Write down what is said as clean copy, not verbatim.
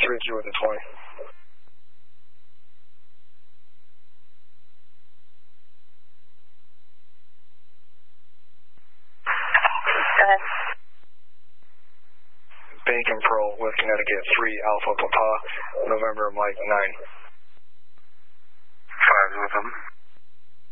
3Q with the 20. Go ahead. Bacon Pearl with Connecticut 3 Alpha Papa, November Mike 9. 5 with them.